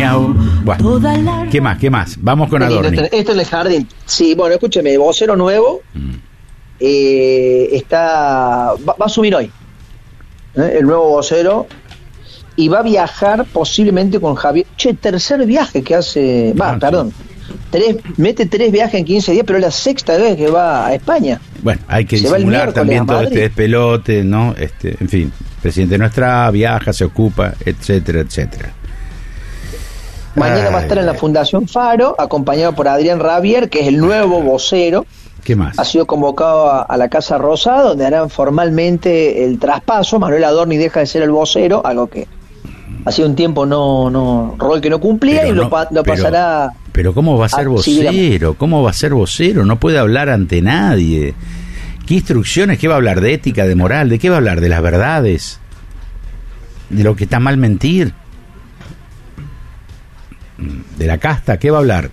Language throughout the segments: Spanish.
miau. Bueno, ¿qué más? Vamos con Adorni. Esto en el jardín. Sí, bueno, escúcheme, vocero nuevo va a subir hoy. El nuevo vocero. Y va a viajar posiblemente con Javier. Tercer viaje que hace. Mete 3 viajes en 15 días, pero es la 6ª vez que va a España. Bueno, hay que disimular también todo este despelote, ¿no? En fin, el presidente nuestra viaja, se ocupa, etcétera, etcétera. Mañana va a estar en la Fundación Faro, acompañado por Adrián Rabier, que es el nuevo vocero. ¿Qué más? Ha sido convocado a la Casa Rosada, donde harán formalmente el traspaso. Manuel Adorni deja de ser el vocero, algo que hacía un tiempo rol que no cumplía, pero lo pasará. Pero ¿cómo va a ser vocero? ¿Cómo va a ser vocero? No puede hablar ante nadie. ¿Qué instrucciones? ¿Qué va a hablar? ¿De ética, de moral? ¿De qué va a hablar? ¿De las verdades? ¿De lo que está mal mentir? ¿De la casta? ¿Qué va a hablar?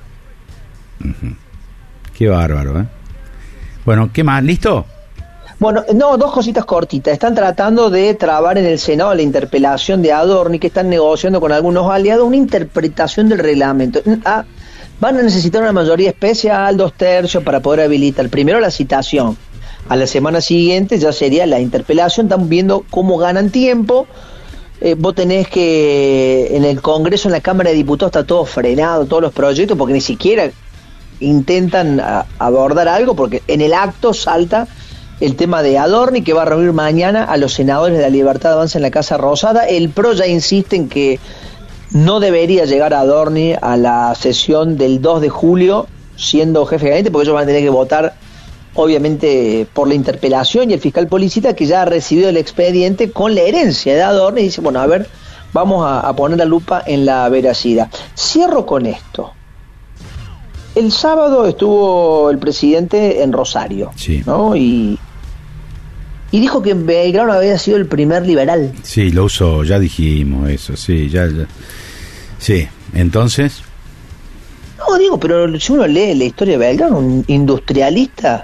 Qué bárbaro, ¿eh? Bueno, ¿qué más? ¿Listo? Bueno, dos cositas cortitas. Están tratando de trabar en el Senado la interpelación de Adorni, que están negociando con algunos aliados una interpretación del reglamento. Van a necesitar una mayoría especial, 2/3, para poder habilitar. Primero la citación. A la semana siguiente ya sería la interpelación. Están viendo cómo ganan tiempo. Vos tenés que, en el Congreso, en la Cámara de Diputados, está todo frenado, todos los proyectos, porque ni siquiera intentan abordar algo, porque en el acto salta el tema de Adorni, que va a reunir mañana a los senadores de la Libertad Avanza en la Casa Rosada. El PRO ya insiste en que no debería llegar Adorni a la sesión del 2 de julio siendo jefe de gabinete, porque ellos van a tener que votar obviamente por la interpelación, y el fiscal Policita, que ya ha recibido el expediente con la herencia de Adorni, dice, bueno, a ver, vamos a poner la lupa en la veracidad. Cierro con esto. El sábado estuvo el presidente en Rosario, sí, ¿no? Y dijo que Belgrano había sido el primer liberal. Sí, lo usó, ya dijimos eso, sí, ya. Sí, entonces... No, digo, pero si uno lee la historia de Belgrano, un industrialista...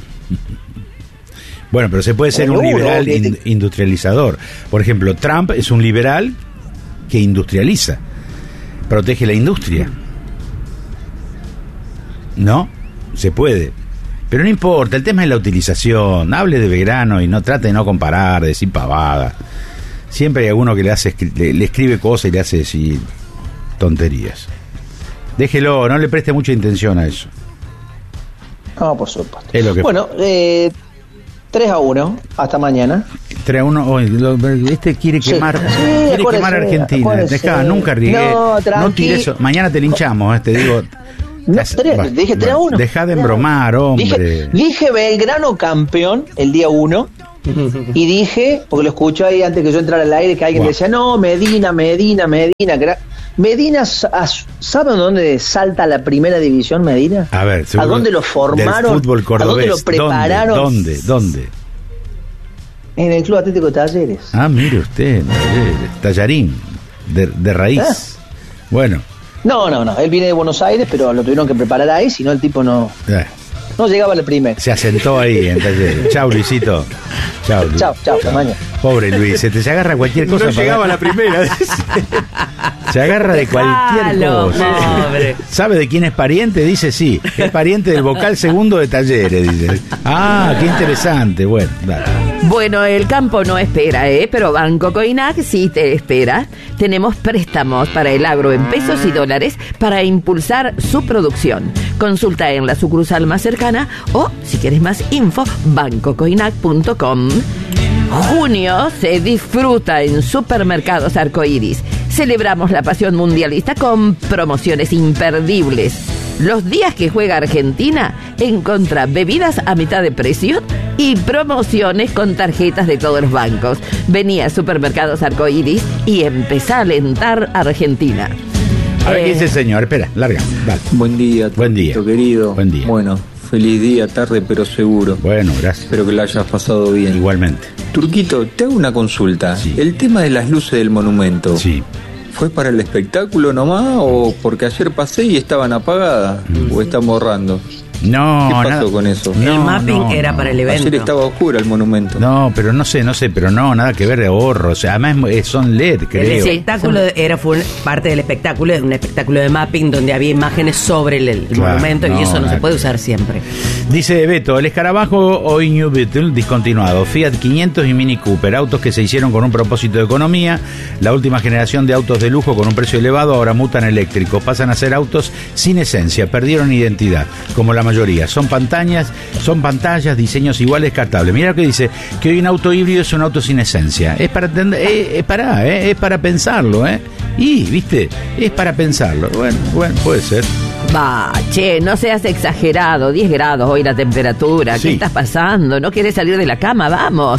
Bueno, pero se puede ser un liberal industrializador. Por ejemplo, Trump es un liberal que industrializa, protege la industria. ¿No? Se puede. Pero no importa, el tema es la utilización. Hable de Belgrano y no trate de no comparar, de decir pavada. Siempre hay alguno que le escribe cosas y le hace decir tonterías. Déjelo, no le preste mucha intención a eso. No, por supuesto. Es lo que bueno, 3-1, hasta mañana. 3-1, este quiere quemar, quiere quemar a Argentina. Dejá, nunca riegue. No tire eso. Mañana te linchamos, te digo. No, dije 3-1. Dejá de embromar, hombre. Dije Belgrano campeón el día 1. Y dije, porque lo escucho ahí antes que yo entrara al aire, que alguien decía, no, Medina. Medina, ¿saben dónde salta la primera división, Medina? A ver, ¿a dónde lo formaron? Del fútbol cordobés. ¿A dónde lo prepararon? ¿Dónde? En el Club Atlético de Talleres. Ah, mire usted, Tallarín, de raíz. Bueno. No, él viene de Buenos Aires, pero lo tuvieron que preparar ahí, si no el tipo no llegaba a la primera. Se asentó ahí en Talleres. Chau, Luisito. Chau, mañana. Pobre Luis, se agarra cualquier cosa. No llegaba a la primera. Se agarra de cualquier cosa. Pobre. ¿Sabe de quién es pariente? Dice sí. Es pariente del vocal segundo de Talleres, dice. Ah, qué interesante. Bueno, dale. Bueno, el campo no espera, pero Banco Coinac sí te espera. Tenemos préstamos para el agro en pesos y dólares para impulsar su producción. Consulta en la sucursal más cercana o, si quieres más info, bancocoinac.com. Junio se disfruta en Supermercados Arcoiris. Celebramos la pasión mundialista con promociones imperdibles. Los días que juega Argentina, encontrá bebidas a mitad de precio y promociones con tarjetas de todos los bancos. Vení a Supermercados Arcoiris y empezá a alentar a Argentina. A ver, ¿qué dice el señor? Espera, larga. Dale. Buen día, querido. Buen día. Bueno, feliz día, tarde, pero seguro. Bueno, gracias. Espero que lo hayas pasado bien. Igualmente. Turquito, te hago una consulta. Sí. El tema de las luces del monumento. Sí. ¿Fue para el espectáculo nomás o porque ayer pasé y estaban apagadas? ¿O están borrando? No, ¿Qué pasó nada con eso? No, el mapping no, era no. para el evento. Ayer estaba oscuro el monumento. No, pero no sé, pero no, nada que ver de ahorro. O sea, además son LED, El creo. espectáculo fue parte del espectáculo, un espectáculo de mapping donde había imágenes sobre el Claro, monumento no, y eso no nada se puede que usar siempre. Dice Beto, el escarabajo hoy New Beetle discontinuado, Fiat 500 y Mini Cooper, autos que se hicieron con un propósito de economía, la última generación de autos de lujo con un precio elevado ahora mutan eléctricos, pasan a ser autos sin esencia, perdieron identidad, como la mayoría, son pantallas, diseños iguales, descartables. Mira lo que dice, que hoy un auto híbrido es un auto sin esencia, es para es para pensarlo, y, viste, es para pensarlo, bueno, puede ser. Va, che, no seas exagerado, 10 grados hoy la temperatura, Sí. ¿qué estás pasando? ¿No quieres salir de la cama? Vamos.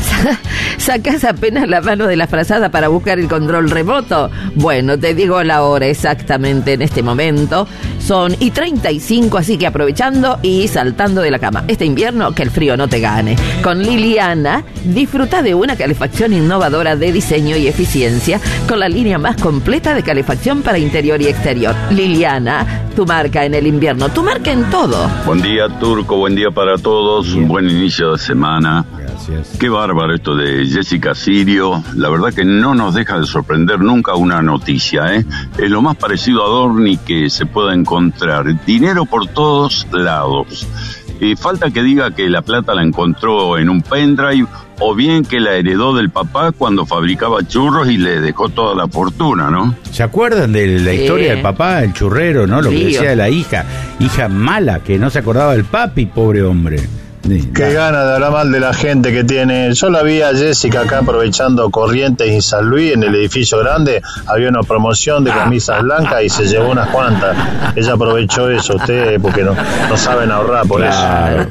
¿Sacás apenas la mano de la frazada para buscar el control remoto? Bueno, te digo la hora exactamente en este momento. Son 35, así que aprovechando y saltando de la cama. Este invierno, que el frío no te gane. Con Liliana, disfruta de una calefacción innovadora de diseño y eficiencia con la línea más completa de calefacción para interior y exterior. Liliana, tu marca en el invierno, tu marca en todo. Buen día, Turco, buen día para todos, un buen inicio de semana. Gracias. Qué bárbaro esto de Jessica Sirio, la verdad que no nos deja de sorprender nunca una noticia, Es lo más parecido a Dorni que se pueda encontrar, dinero por todos lados. Falta que diga que la plata la encontró en un pendrive o bien que la heredó del papá cuando fabricaba churros y le dejó toda la fortuna, ¿no? ¿Se acuerdan de la historia del papá, el churrero, no? Lo que Sí. decía de la hija mala, que no se acordaba del papi, pobre hombre. Qué gana de hablar mal de la gente que tiene. Yo la vi a Jessica acá aprovechando Corrientes y San Luis en el edificio grande. Había una promoción de camisas blancas y se llevó unas cuantas. Ella aprovechó eso, ustedes porque no saben ahorrar por Claro.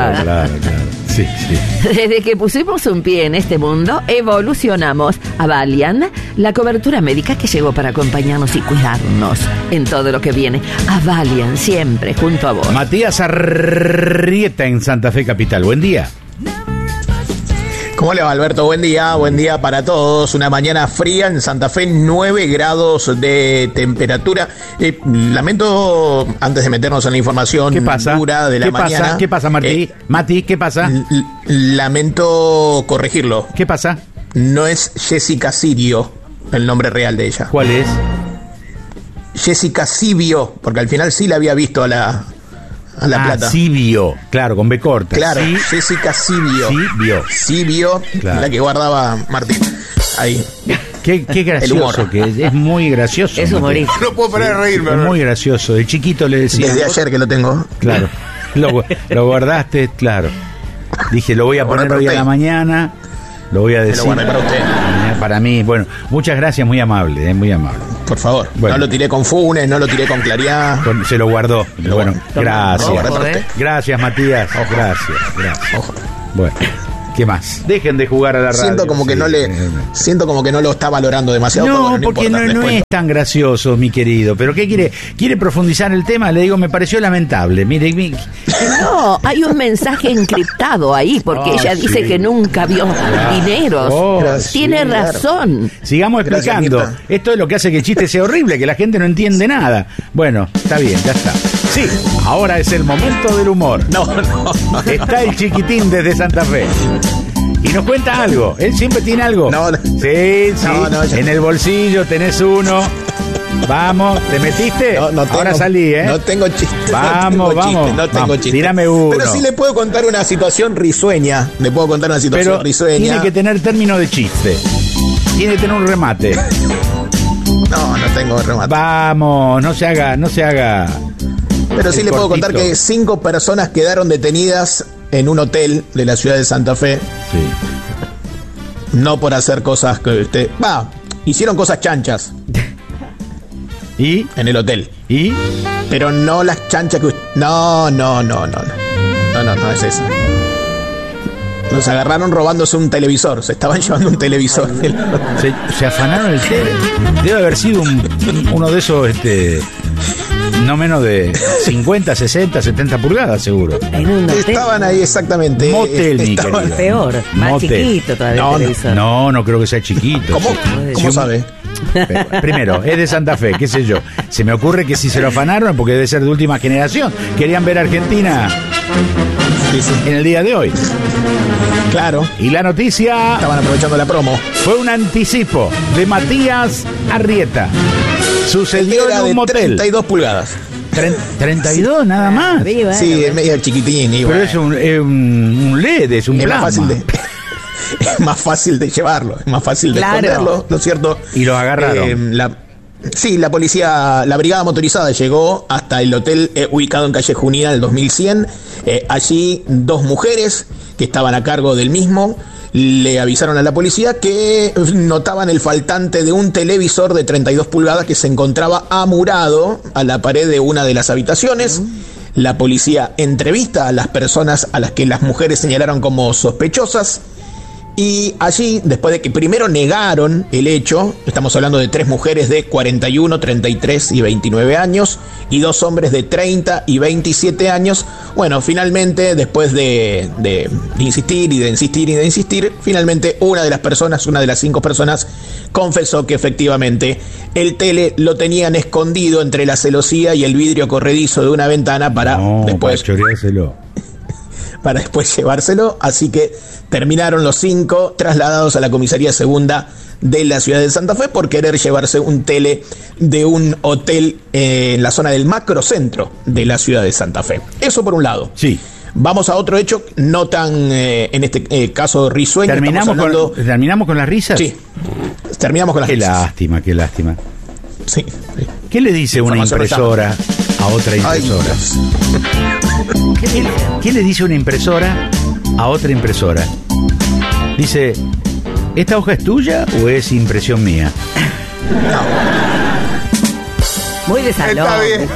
Sí. Desde que pusimos un pie en este mundo, evolucionamos. Avalian, la cobertura médica que llegó para acompañarnos y cuidarnos en todo lo que viene. Avalian, siempre junto a vos. Matías Arrieta en Santa Fe Capital. Buen día. ¿Cómo le va, Alberto? Buen día para todos. Una mañana fría en Santa Fe, 9 grados de temperatura. Lamento, antes de meternos en la información ¿Qué pasa? dura de la mañana. ¿Qué pasa, Martí? Mati, ¿qué pasa? Lamento corregirlo. ¿Qué pasa? No es Jessica Sirio el nombre real de ella. ¿Cuál es? Jessica Sibio, porque al final sí la había visto a la plata. Sibio, claro, con B corta. Claro, Sí. Jessica Sibio. Sibio. Claro. La que guardaba Martín. Ahí. Qué gracioso que es muy gracioso. Es humorista. No puedo parar de reírme. Es muy gracioso. De chiquito le decía. Desde ayer que lo tengo. Claro. Lo guardaste, claro. Dije, lo voy a poner hoy a la mañana. Lo voy a decir. Lo guardé para usted. Para mí, bueno, muchas gracias, muy amable, muy amable. Por favor, Bueno. no lo tiré con Funes, no lo tiré con Claridad. Se lo guardó. Bueno, gracias. Ojo, Gracias, Matías. Gracias. Ojo. Bueno, ¿qué más? Dejen de jugar a la radio. Siento como que no lo está valorando demasiado. pero No, bueno, porque importa, no después es tan gracioso, mi querido. Pero ¿qué quiere? ¿Quiere profundizar el tema? Le digo, me pareció lamentable. Mire, No, hay un mensaje encriptado ahí, porque ella dice que nunca vio dineros. Gracias, Tiene claro. razón. Sigamos Gracias, explicando. Mirta. Esto es lo que hace que el chiste sea horrible, que la gente no entiende nada. Bueno, está bien, ya está. Sí, ahora es el momento del humor. No. Está el chiquitín desde Santa Fe. Y nos cuenta algo. Él siempre tiene algo. No. Sí. No, ya- En el bolsillo tenés uno. Vamos, ¿te metiste? No tengo, Ahora salí, ¿eh? No tengo chiste. Vamos, No tengo vamos, chiste. tírame uno. Pero sí le puedo contar una situación risueña. Pero tiene que tener término de chiste. Tiene que tener un remate. No tengo remate. Vamos, no se haga. Pero sí el le puedo cortito. contar que 5 personas quedaron detenidas en un hotel de la ciudad de Santa Fe. Sí. No por hacer cosas que hicieron cosas chanchas ¿Y? en el hotel. ¿Y? Pero no las chanchas que... No es eso. Los agarraron robándose un televisor. Se estaban llevando un televisor. Se afanaron el tele. Debe haber sido uno de esos, no menos de 50, 60, 70 pulgadas, seguro. En un hotel. Estaban ahí exactamente. Motel, mi Estaban- querido. Peor, más Motel. chiquito todavía el televisor. No creo que sea chiquito. ¿Cómo Si un- sabe? Primero, es de Santa Fe, qué sé yo. Se me ocurre que si se lo afanaron, porque debe ser de última generación. Querían ver a Argentina en el día de hoy. Claro. Y la noticia... Estaban aprovechando la promo. Fue un anticipo de Matías Arrieta. Sucedió en un motel. 32 pulgadas. 32 nada más. Sí, es medio chiquitín. Pero bueno, es un LED, es un plasma. Es más fácil de llevarlo, es más fácil de esconderlo, ¿no es cierto? Y lo agarraron. La policía, la brigada motorizada llegó hasta el hotel ubicado en calle Junín al 2100. Allí 2 mujeres que estaban a cargo del mismo le avisaron a la policía que notaban el faltante de un televisor de 32 pulgadas que se encontraba amurado a la pared de una de las habitaciones. La policía entrevista a las personas a las que las mujeres señalaron como sospechosas. Y allí, después de que primero negaron el hecho, estamos hablando de 3 mujeres de 41, 33 y 29 años y 2 hombres de 30 y 27 años, bueno, finalmente, después de insistir y de insistir y de insistir, finalmente una de las 5 personas confesó que efectivamente el tele lo tenían escondido entre la celosía y el vidrio corredizo de una ventana para después llevárselo, así que terminaron los 5 trasladados a la comisaría segunda de la ciudad de Santa Fe por querer llevarse un tele de un hotel en la zona del macrocentro de la ciudad de Santa Fe. Eso por un lado. Sí. Vamos a otro hecho, no tan en este caso risueño. ¿Terminamos con las risas? Sí, terminamos con las risas. Qué lástima. Sí. ¿Qué le dice una impresora a otra impresora? ¿Qué le dice una impresora a otra impresora? Dice, ¿esta hoja es tuya o es impresión mía? Muy de salón,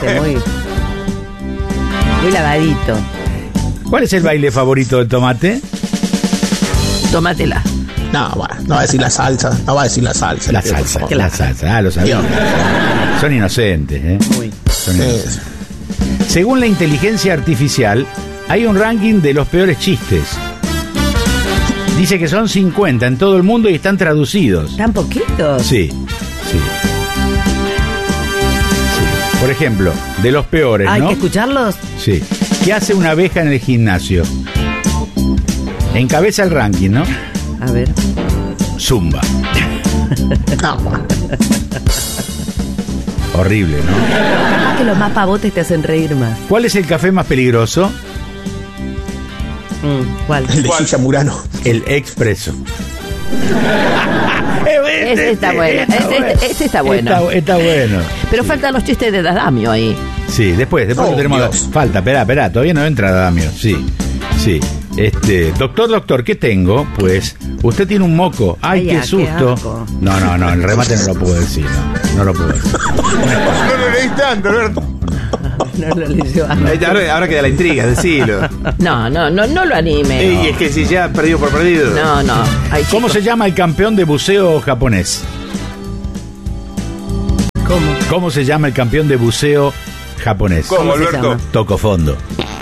muy lavadito. ¿Cuál es el baile favorito del tomate? Tómatela. No va a decir la salsa. No va a decir la salsa. La salsa. Lo sabía. Son inocentes, ¿eh? Son inocentes. Según la inteligencia artificial, hay un ranking de los peores chistes. Dice que son 50 en todo el mundo y están traducidos. ¿Tan poquitos? Sí. Por ejemplo, de los peores, ¿no? ¿Hay que escucharlos? Sí. ¿Qué hace una abeja en el gimnasio? Encabeza el ranking, ¿no? A ver. Zumba. Horrible, ¿no? Capaz que los más pavotes te hacen reír más. ¿Cuál es el café más peligroso? ¿Cuál? El de Gilla Murano. El Expreso. Ese está bueno. Ese está bueno. Está bueno. Pero faltan los chistes de Dadamio ahí. Sí, después lo tenemos. Dios. Falta, esperá, todavía no entra Dadamio. Sí. Doctor, ¿qué tengo? Pues, usted tiene un moco. ¡Ay, qué susto! No, el remate no lo puedo decir. No lo puedo decir. No lo leí tanto, Alberto. No lo leyó. Ahora queda la intriga, decilo. No lo anime. Y es que si ya perdido por perdido. No. Ay, ¿Cómo se llama el campeón de buceo japonés? ¿Cómo se llama el campeón de buceo japonés? ¿Cómo, Alberto? Toco fondo.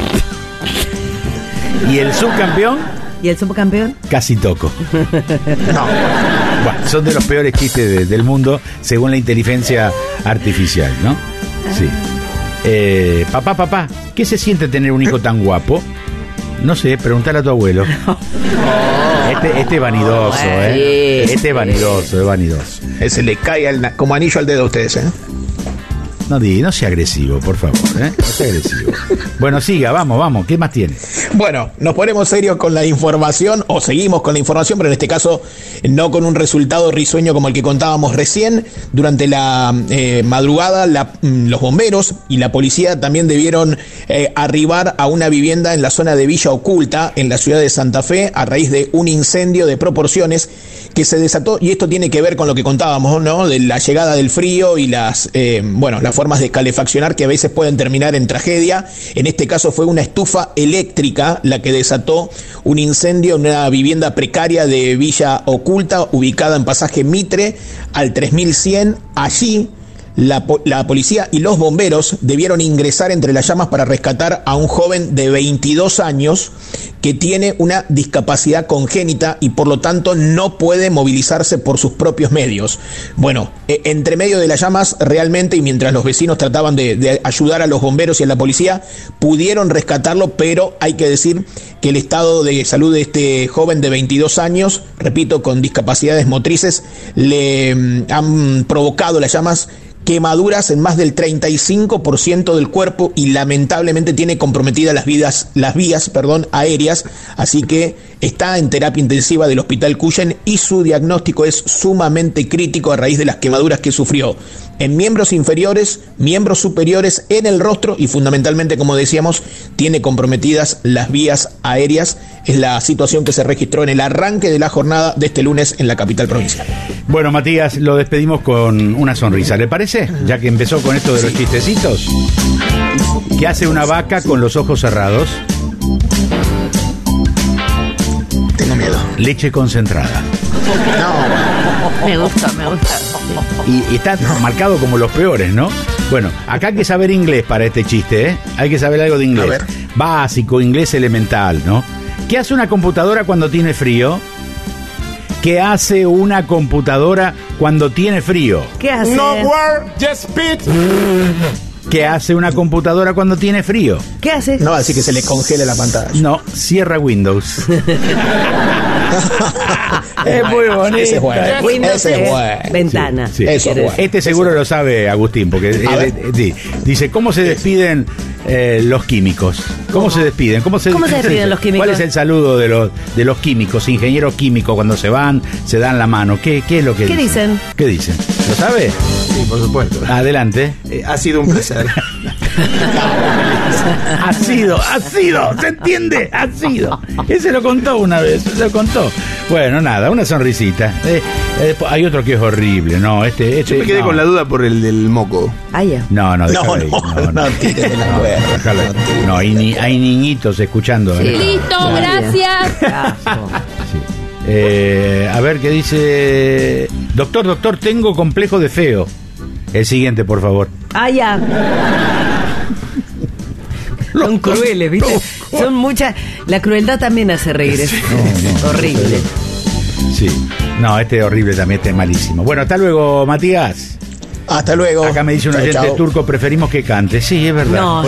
¿Y el subcampeón? ¿Y el subcampeón? Casi toco. Bueno, son de los peores chistes del mundo, según la inteligencia artificial, ¿no? Sí. Papá, ¿qué se siente tener un hijo tan guapo? No sé, preguntale a tu abuelo. Este es vanidoso, Este es vanidoso. Ese le cae como anillo al dedo a ustedes, ¿eh? No sea agresivo, por favor, No sea agresivo. Bueno, siga, vamos. ¿Qué más tiene? Bueno, nos ponemos serios con la información, o seguimos con la información, pero en este caso no con un resultado risueño como el que contábamos recién. Durante la madrugada, los bomberos y la policía también debieron arribar a una vivienda en la zona de Villa Oculta, en la ciudad de Santa Fe, a raíz de un incendio de proporciones que se desató, y esto tiene que ver con lo que contábamos, ¿no? De la llegada del frío y las formas de calefaccionar que a veces pueden terminar en tragedia. En este caso fue una estufa eléctrica la que desató un incendio en una vivienda precaria de Villa Oculta, ubicada en pasaje Mitre al 3100. Allí La policía y los bomberos debieron ingresar entre las llamas para rescatar a un joven de 22 años que tiene una discapacidad congénita y por lo tanto no puede movilizarse por sus propios medios. Bueno, entre medio de las llamas realmente, y mientras los vecinos trataban de ayudar a los bomberos y a la policía, pudieron rescatarlo, pero hay que decir que el estado de salud de este joven de 22 años, repito, con discapacidades motrices, le han provocado las llamas quemaduras en más del 35% del cuerpo y lamentablemente tiene comprometidas las vías aéreas, así que está en terapia intensiva del Hospital Cuyen y su diagnóstico es sumamente crítico a raíz de las quemaduras que sufrió en miembros inferiores, miembros superiores, en el rostro y fundamentalmente, como decíamos, tiene comprometidas las vías aéreas. Es la situación que se registró en el arranque de la jornada de este lunes en la capital provincial. Bueno, Matías, lo despedimos con una sonrisa, ¿le parece? Ya que empezó con esto de los chistecitos. ¿Qué hace una vaca con los ojos cerrados? Tengo miedo. Leche concentrada. No. Me gusta. Y está marcado como los peores, ¿no? Bueno, acá hay que saber inglés para este chiste, ¿eh? Hay que saber algo de inglés. A ver. Básico, inglés elemental, ¿no? ¿Qué hace una computadora cuando tiene frío? ¿Qué hace una computadora cuando tiene frío? ¿Qué hace? No word, just spit. ¿Qué hace una computadora cuando tiene frío? ¿Qué hace? No, así que se le congela la pantalla. No, cierra Windows. Es muy bonito. Ese es bueno. Windows Ese es bueno. ventana. Sí. Eso es bueno. Este seguro lo sabe Agustín, porque dice, ¿cómo se despiden los químicos? ¿Cómo se despiden? ¿Cómo se despiden los químicos? ¿Cuál es el saludo de los químicos, ingenieros químicos, cuando se van, se dan la mano? ¿Qué es lo que ¿Qué dicen? ¿Qué dicen? ¿Lo sabe? Sí, por supuesto. Adelante. Ha sido un placer. Ha sido, ¿se entiende? Ha sido. Ese lo contó una vez, lo contó. Bueno, nada, una sonrisita. Hay otro que es horrible, no, Yo me quedé con la duda por el del moco. Ah, ya. No, déjalo ahí. No, tírate la cuerda. Déjalo ahí. No, hay niñitos escuchando. Sí. Listo, gracias. Sí. A ver qué dice. Doctor, tengo complejo de feo. El siguiente, por favor. Ah, ya. Son crueles, ¿viste? Son muchas. La crueldad también hace reír. Es horrible. Sí. No, este es horrible también, este es malísimo. Bueno, hasta luego, Matías. Hasta luego. Acá me dice un oyente Chau. turco, preferimos que cante. Sí, es verdad. No.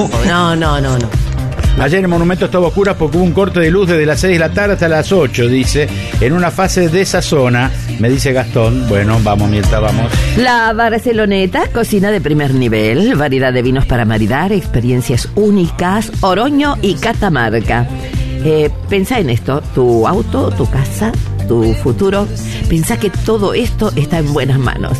Ayer en el Monumento estaba oscura porque hubo un corte de luz desde las 6 de la tarde hasta las 8, dice, en una fase de esa zona, me dice Gastón. Bueno, vamos, Mirta, vamos. La Barceloneta, cocina de primer nivel, variedad de vinos para maridar, experiencias únicas, Oroño y Catamarca. Pensá en esto, tu auto, tu casa, tu futuro. Pensá que todo esto está en buenas manos.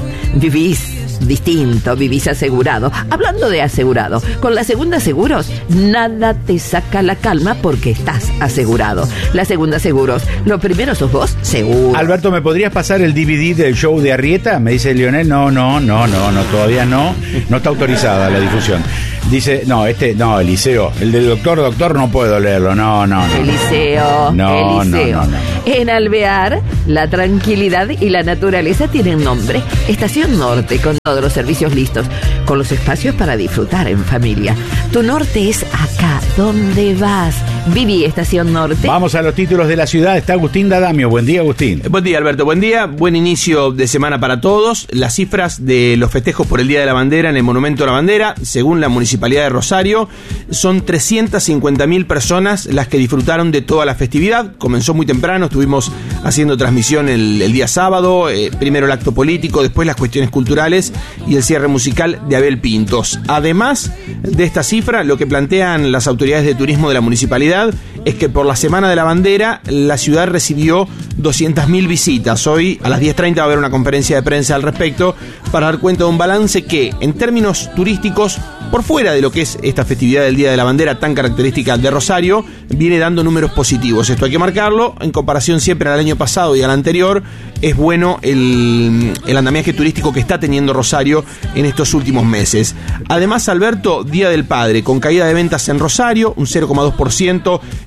Vivís distinto, vivís asegurado. Hablando de asegurado, con la Segunda Seguros, nada te saca la calma porque estás asegurado. La Segunda Seguros, lo primero sos vos, seguro. Alberto, ¿me podrías pasar el DVD del show de Arrieta? Me dice Lionel. No, todavía no está autorizada la difusión. Dice, Eliseo, el del doctor no puedo leerlo, no. Eliseo. No. En Alvear, la tranquilidad y la naturaleza tienen nombre. Estación Norte, con todos los servicios listos, con los espacios para disfrutar en familia. Tu norte es acá, ¿dónde vas? Viví Estación Norte. Vamos a los títulos de la ciudad. Está Agustín Dadamio. Buen día, Agustín. Buen día, Alberto. Buen día. Buen inicio de semana para todos. Las cifras de los festejos por el Día de la Bandera en el Monumento a la Bandera, según la Municipalidad de Rosario, son 350.000 personas las que disfrutaron de toda la festividad. Comenzó muy temprano, estuvimos haciendo transmisión el día sábado, primero el acto político, después las cuestiones culturales y el cierre musical de Abel Pintos. Además de esta cifra, lo que plantean las autoridades de turismo de la municipalidad es que por la Semana de la Bandera la ciudad recibió 200.000 visitas. Hoy a las 10:30 va a haber una conferencia de prensa al respecto para dar cuenta de un balance que, en términos turísticos, por fuera de lo que es esta festividad del Día de la Bandera tan característica de Rosario, viene dando números positivos. Esto hay que marcarlo, en comparación siempre al año pasado y al anterior, es bueno el andamiaje turístico que está teniendo Rosario en estos últimos meses. Además, Alberto, Día del Padre, con caída de ventas en Rosario, un 0,2%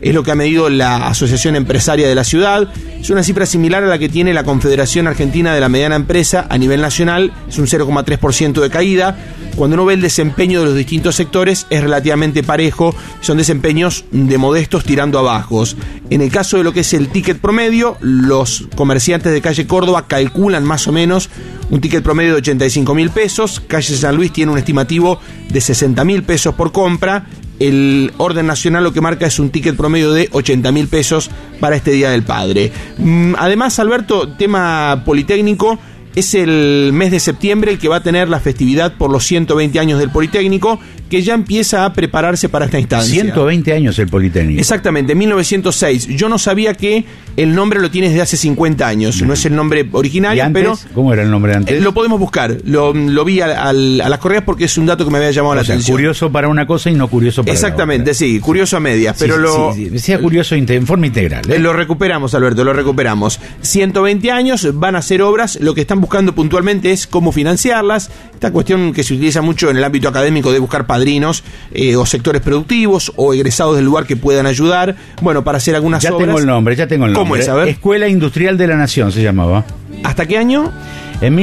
es lo que ha medido la Asociación Empresaria de la ciudad. Es una cifra similar a la que tiene la Confederación Argentina de la Mediana Empresa a nivel nacional, es un 0,3% de caída. Cuando uno ve el desempeño de los distintos sectores, es relativamente parejo, son desempeños de modestos tirando a bajos. En el caso de lo que es el ticket promedio, los comerciantes de calle Córdoba calculan más o menos un ticket promedio de 85.000 pesos, calle San Luis tiene un estimativo de 60.000 pesos por compra. El orden nacional lo que marca es un ticket promedio de 80.000 pesos para este Día del Padre. Además, Alberto, tema Politécnico, es el mes de septiembre el que va a tener la festividad por los 120 años del Politécnico, que ya empieza a prepararse para esta instancia. 120 años el Politécnico. Exactamente, 1906. Yo no sabía que el nombre lo tiene desde hace 50 años. No es el nombre original, ¿Y antes? pero... ¿Cómo era el nombre antes? Lo podemos buscar. Lo vi a las correas porque es un dato que me había llamado la atención. Curioso para una cosa y no curioso para Exactamente, la otra. sí, curioso a medias. Pero sea curioso en forma integral. Lo recuperamos, Alberto, lo recuperamos. 120 años, van a hacer obras. Lo que están buscando puntualmente es cómo financiarlas. Esta cuestión que se utiliza mucho en el ámbito académico de buscar padrinos o sectores productivos o egresados del lugar que puedan ayudar. Bueno, para hacer algunas obras. Ya tengo el nombre. ¿Cómo es? A ver. Escuela Industrial de la Nación se llamaba. ¿Hasta qué año? En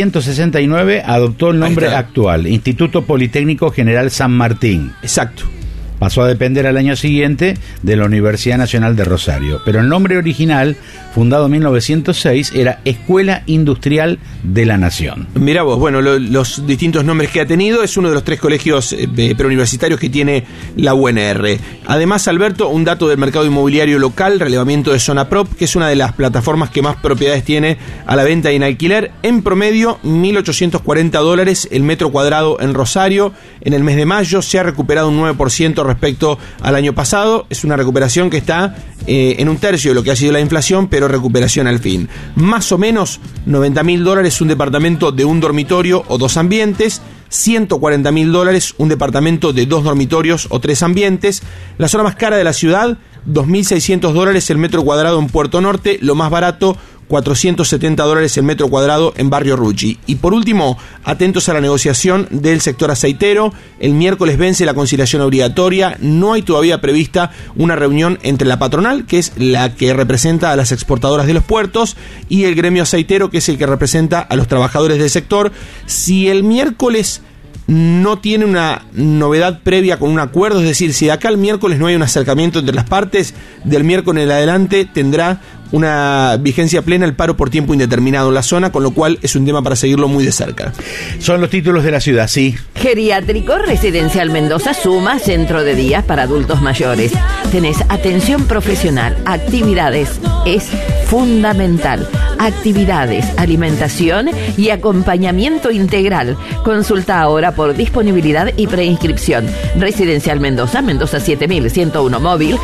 1969 adoptó el nombre actual, Instituto Politécnico General San Martín. Exacto. Pasó a depender al año siguiente de la Universidad Nacional de Rosario. Pero el nombre original, fundado en 1906, era Escuela Industrial de la Nación. Mirá vos, bueno, los distintos nombres que ha tenido, es uno de los 3 colegios preuniversitarios que tiene la UNR. Además, Alberto, un dato del mercado inmobiliario local, relevamiento de Zona Prop, que es una de las plataformas que más propiedades tiene a la venta y en alquiler. En promedio, $1.840 el metro cuadrado en Rosario. En el mes de mayo se ha recuperado un 9% respecto al año pasado. Es una recuperación que está en un tercio de lo que ha sido la inflación, pero recuperación al fin. Más o menos $90.000 un departamento de un dormitorio o 2 ambientes, $140.000 un departamento de 2 dormitorios o 3 ambientes. La zona más cara de la ciudad, $2.600 el metro cuadrado en Puerto Norte, lo más barato, $470 el metro cuadrado en Barrio Rucci. Y por último, atentos a la negociación del sector aceitero. El miércoles vence la conciliación obligatoria. No hay todavía prevista una reunión entre la patronal, que es la que representa a las exportadoras de los puertos, y el gremio aceitero, que es el que representa a los trabajadores del sector. Si el miércoles no tiene una novedad previa con un acuerdo, es decir, si de acá al miércoles no hay un acercamiento entre las partes, del miércoles en adelante tendrá una vigencia plena el paro por tiempo indeterminado en la zona, con lo cual es un tema para seguirlo muy de cerca. Son los títulos de la ciudad, sí. Geriátrico Residencial Mendoza suma centro de días para adultos mayores. Tenés atención profesional, actividades, es fundamental. Actividades, alimentación y acompañamiento integral. Consulta ahora por disponibilidad y preinscripción. Residencial Mendoza, Mendoza 7101 móvil,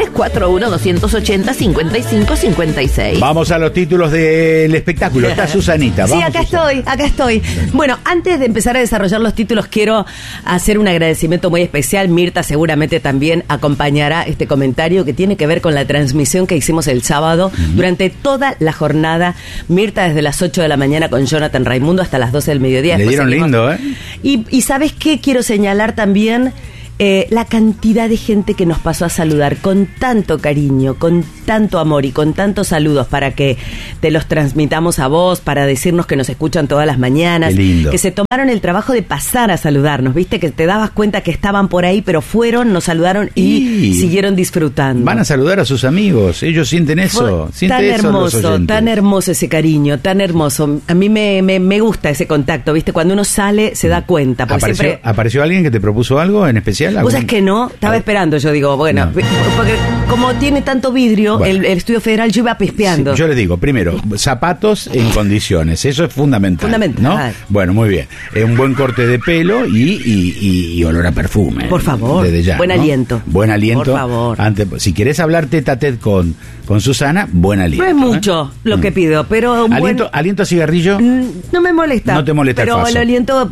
341-280-5556. Vamos a los títulos del espectáculo. Está Susanita. Sí, acá estoy. Bueno, antes de empezar a desarrollar los títulos, quiero hacer un agradecimiento muy especial. Mirta seguramente también acompañará este comentario que tiene que ver con la transmisión que hicimos el sábado durante toda la jornada. Mirta desde las 8 de la mañana con Jonathan Raimundo hasta las 12 del mediodía. Le dieron lindo, ¿eh? Y ¿sabes qué? Quiero señalar también la cantidad de gente que nos pasó a saludar con tanto cariño, con tanto amor y con tantos saludos para que te los transmitamos a vos, para decirnos que nos escuchan todas las mañanas, que se tomaron el trabajo de pasar a saludarnos, viste, que te dabas cuenta que estaban por ahí, pero fueron, nos saludaron y siguieron disfrutando. Van a saludar a sus amigos, ellos sienten eso. Tan hermoso ese cariño, tan hermoso. A mí me gusta ese contacto, viste, cuando uno sale se da cuenta. ¿Apareció alguien que te propuso algo en especial? Vos sabés que no, estaba esperando, yo digo, bueno, no. Porque como tiene tanto vidrio, el Estudio Federal, yo iba pispeando. Sí, yo les digo, primero, zapatos en condiciones, eso es fundamental. ¿no? Bueno, muy bien. Un buen corte de pelo y olor a perfume. Por favor, desde ya, buen aliento. Buen aliento. Por favor. Si querés hablar tete a tete con Susana, buen aliento. No es mucho lo que pido, pero ¿Aliento a cigarrillo? No me molesta. No te molesta pero el faso. Pero el aliento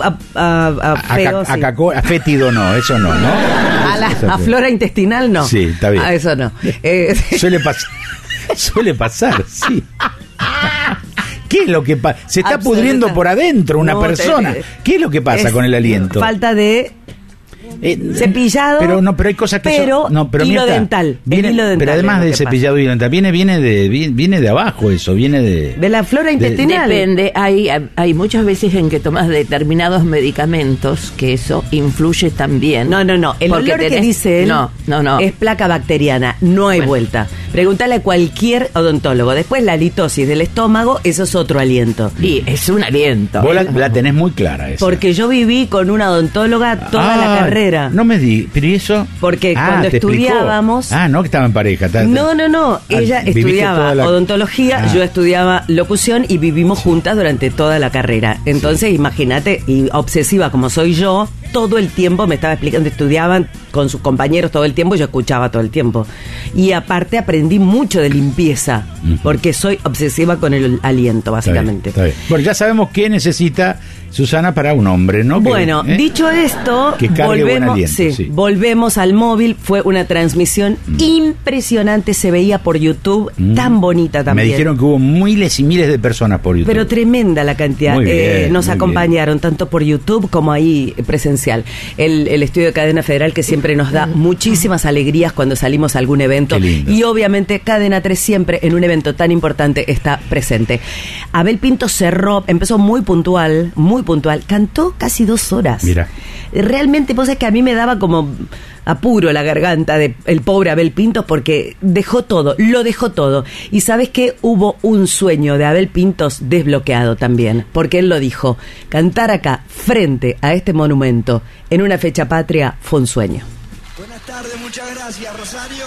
a fétido no, eso no. A flora intestinal no. Sí, está bien. A eso no. Suele pasar, sí. ¿Qué es lo que pasa? Se está pudriendo por adentro una persona. ¿Qué es lo que pasa con el aliento? Falta de cepillado, pero hay cosas que pero hilo dental, viene, hilo dental, pero además de cepillado y hilo dental viene de abajo, eso viene de la flora intestinal. Depende, hay muchas veces en que tomas determinados medicamentos que eso influye también. No, el olor que dice él no. es placa bacteriana, no hay vuelta. Pregúntale a cualquier odontólogo. Después la halitosis del estómago, eso es otro aliento. Y es un aliento. Vos la tenés muy clara esa. Porque yo viví con una odontóloga toda la carrera. No me di, pero ¿y eso? Porque cuando estudiábamos... no que estaba en pareja. No. Ella estudiaba odontología, yo estudiaba locución y vivimos juntas durante toda la carrera. Entonces, imagínate, y obsesiva como soy yo, todo el tiempo me estaba explicando, estudiaban con sus compañeros todo el tiempo y yo escuchaba todo el tiempo. Y aparte aprendí mucho de limpieza, porque soy obsesiva con el aliento, básicamente. Está bien. Bueno, ya sabemos qué necesita Susana para un hombre, ¿no? Bueno, dicho esto, que volvemos al móvil. Fue una transmisión impresionante, se veía por YouTube, tan bonita también. Me dijeron que hubo miles y miles de personas por YouTube. Pero tremenda la cantidad. Muy bien, nos acompañaron tanto por YouTube como ahí presencial. El estudio de Cadena Federal, que siempre nos da muchísimas alegrías cuando salimos a algún evento. Y obviamente Cadena 3 siempre en un evento tan importante está presente. Abel Pintos empezó muy puntual, cantó casi 2 horas. Mira. Realmente, vos sabés que a mí me daba como apuro la garganta de el pobre Abel Pintos, porque lo dejó todo. Y sabes que hubo un sueño de Abel Pintos desbloqueado también, porque él lo dijo: cantar acá frente a este monumento en una fecha patria fue un sueño. Buenas tardes, muchas gracias, Rosario.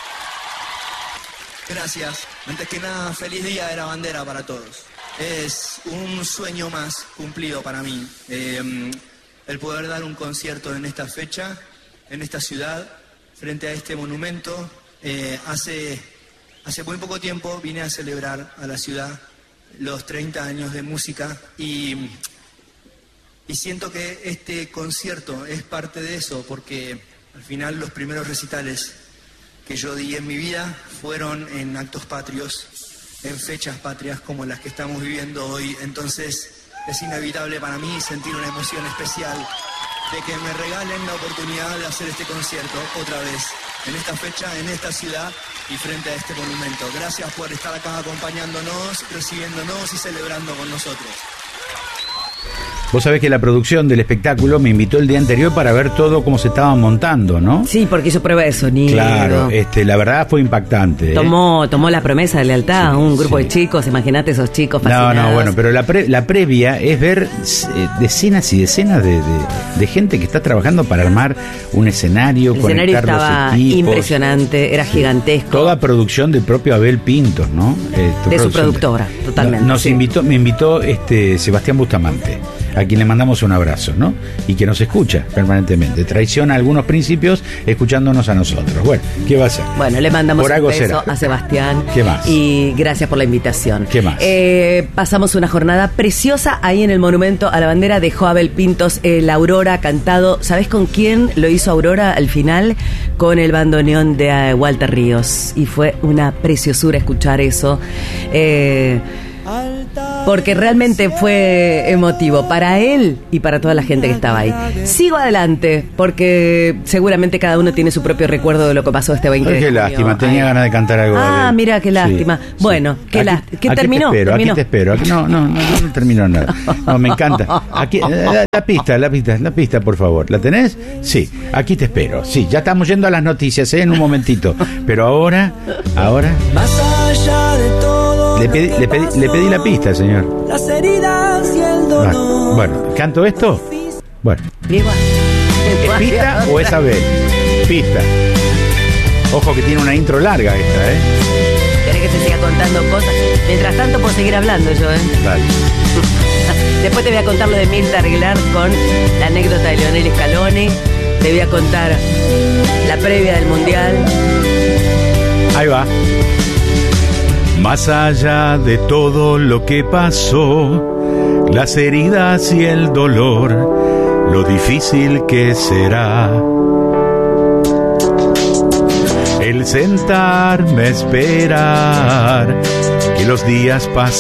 Gracias. Antes que nada, feliz Día de la Bandera para todos. Es un sueño más cumplido para mí, el poder dar un concierto en esta fecha, en esta ciudad, frente a este monumento. Hace muy poco tiempo vine a celebrar a la ciudad los 30 años de música y siento que este concierto es parte de eso, porque al final los primeros recitales que yo di en mi vida fueron en actos patrios, en fechas patrias como las que estamos viviendo hoy. Entonces es inevitable para mí sentir una emoción especial de que me regalen la oportunidad de hacer este concierto otra vez, en esta fecha, en esta ciudad y frente a este monumento. Gracias por estar acá acompañándonos, recibiéndonos y celebrando con nosotros. Vos sabés que la producción del espectáculo me invitó el día anterior para ver todo cómo se estaban montando, ¿no? Sí, porque hizo prueba de sonido. Claro, la verdad fue impactante. Tomó la promesa de lealtad, un grupo de chicos, imagínate esos chicos fascinados. No, bueno, pero la previa es ver decenas y decenas de gente que está trabajando para armar un escenario, conectar los equipos. El escenario estaba impresionante, era gigantesco. Toda producción del propio Abel Pintos, ¿no? De su productora, totalmente. Me invitó Sebastián Bustamante, a quien le mandamos un abrazo, ¿no? Y que nos escucha permanentemente. Traiciona algunos principios escuchándonos a nosotros. Bueno, ¿qué va a hacer? Bueno, le mandamos un beso a Sebastián. ¿Qué más? Y gracias por la invitación. ¿Qué más? Pasamos una jornada preciosa ahí en el Monumento a la Bandera. Dejó Abel Pintos la Aurora cantado. ¿Sabés con quién lo hizo Aurora al final? Con el bandoneón de Walter Ríos. Y fue una preciosura escuchar eso. Porque realmente fue emotivo para él y para toda la gente que estaba ahí. Sigo adelante, porque seguramente cada uno tiene su propio recuerdo de lo que pasó este 20 de junio. Qué lástima, tenía ganas de cantar algo. Mira, qué lástima. Sí, bueno, qué lástima. ¿Qué terminó? Aquí te espero. No terminó nada. No, me encanta. Aquí, la pista, por favor. ¿La tenés? Sí, aquí te espero. Sí, ya estamos yendo a las noticias, en un momentito. Pero ahora. Más allá de todo. Le pedí la pista, señor. Las heridas y el dolor. Bueno, ¿canto esto? Bueno. ¿Es pista o es Abel? Pista. Ojo que tiene una intro larga esta, ¿Querés que te siga contando cosas? Mientras tanto puedo seguir hablando yo, Vale. Después te voy a contar lo de Mirta Aguilar con la anécdota de Leonel Scaloni. Te voy a contar la previa del Mundial. Ahí va. Más allá de todo lo que pasó, las heridas y el dolor, lo difícil que será el sentarme a esperar que los días pasen.